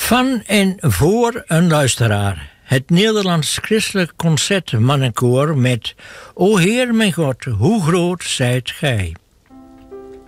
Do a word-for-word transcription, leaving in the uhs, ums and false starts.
Van en voor een luisteraar. Het Nederlands Christelijk Concertmannenkoor met O Heer mijn God, hoe groot zijt gij.